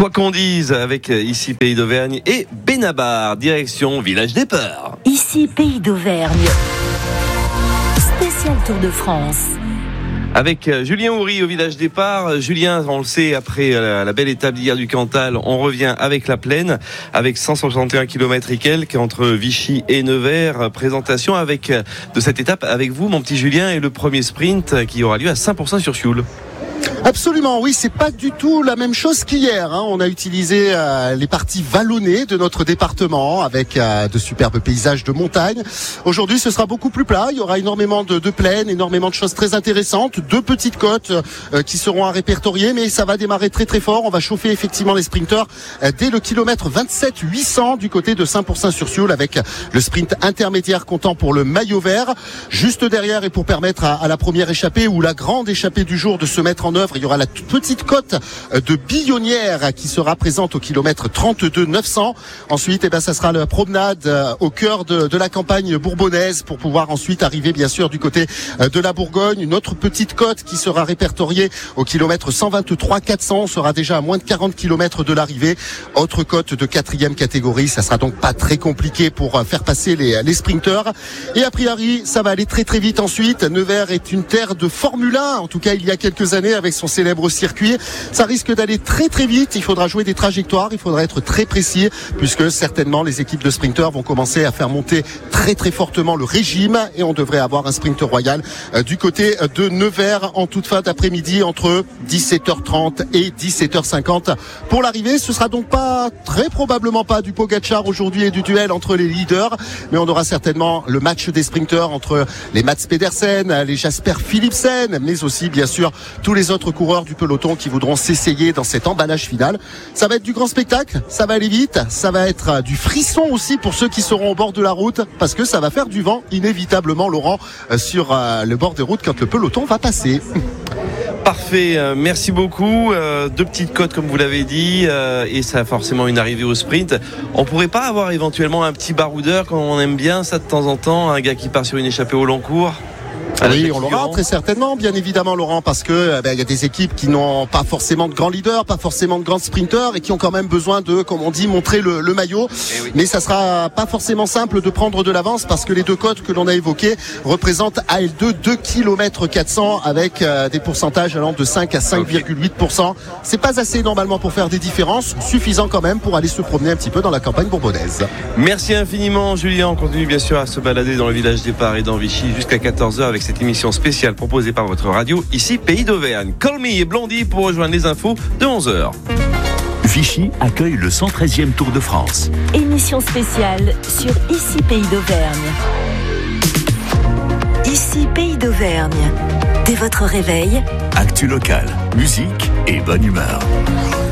Quoi qu'on dise avec ici Pays d'Auvergne et Benabar, direction Village des Peurs. Ici Pays d'Auvergne, spécial Tour de France. Avec Julien Houry au Village Départ. Julien, on le sait, après la belle étape d'hier du Cantal, on revient avec la plaine, avec 161 km et quelques entre Vichy et Nevers. Présentation de cette étape avec vous, mon petit Julien, et le premier sprint qui aura lieu à 5% sur Sioule. Absolument, oui, c'est pas du tout la même chose qu'hier. On a utilisé les parties vallonnées de notre département avec de superbes paysages de montagne. Aujourd'hui, ce sera beaucoup plus plat. Il y aura énormément de plaines, énormément de choses très intéressantes. 2 petites côtes qui seront à répertorier, mais ça va démarrer très très fort. On va chauffer effectivement les sprinteurs dès le kilomètre 27-800 du côté de Saint-Pourçain-sur-Sioule avec le sprint intermédiaire comptant pour le maillot vert. Juste derrière, et pour permettre à la première échappée ou la grande échappée du jour de se mettre en œuvre, il y aura la toute petite côte de Billonnière qui sera présente au kilomètre 32-900. Ensuite, ça sera la promenade au cœur de la campagne bourbonnaise pour pouvoir ensuite arriver bien sûr du côté de la Bourgogne. Une autre petite côte qui sera répertoriée au kilomètre 123-400. On sera déjà à moins de 40 km de l'arrivée. Autre côte de 4e catégorie. Ça sera donc pas très compliqué pour faire passer les sprinteurs. Et a priori, ça va aller très très vite ensuite. Nevers est une terre de Formule 1. En tout cas, il y a quelques années avec son célèbre circuit. Ça risque d'aller très très vite. Il faudra jouer des trajectoires. Il faudra être très précis puisque certainement les équipes de sprinteurs vont commencer à faire monter très très fortement le régime et on devrait avoir un sprint royal du côté de Nevers en toute fin d'après-midi entre 17h30 et 17h50 pour l'arrivée. Ce sera donc très probablement pas du Pogacar aujourd'hui et du duel entre les leaders, mais on aura certainement le match des sprinteurs entre les Mats Pedersen, les Jasper Philipsen, mais aussi bien sûr tous les autres coureurs du peloton qui voudront s'essayer dans cet emballage final. Ça va être du grand spectacle, ça va aller vite, ça va être du frisson aussi pour ceux qui seront au bord de la route parce que ça va faire du vent inévitablement, Laurent, sur le bord de route quand le peloton va passer. Parfait, merci beaucoup. 2 petites côtes comme vous l'avez dit et ça a forcément une arrivée au sprint. On pourrait pas avoir éventuellement un petit baroudeur quand on aime bien ça de temps en temps, un gars qui part sur une échappée au long cours? Oui, on l'aura très certainement, bien évidemment, Laurent, parce que il y a des équipes qui n'ont pas forcément de grands leaders, pas forcément de grands sprinteurs et qui ont quand même besoin de, comme on dit, montrer le maillot. Oui. Mais ça sera pas forcément simple de prendre de l'avance parce que les 2 côtes que l'on a évoquées représentent à L2 2 km 400 avec des pourcentages allant de 5 à 5,8%. C'est pas assez normalement pour faire des différences, suffisant quand même pour aller se promener un petit peu dans la campagne bourbonnaise. Merci infiniment, Julien. On continue bien sûr à se balader dans le Village Départ et dans Vichy jusqu'à 14h avec cette émission spéciale proposée par votre radio, ici Pays d'Auvergne. Call Me et Blondie pour rejoindre les infos de 11h. Vichy accueille le 113e Tour de France. Émission spéciale sur Ici Pays d'Auvergne. Ici Pays d'Auvergne. Dès votre réveil, actu locale, musique et bonne humeur.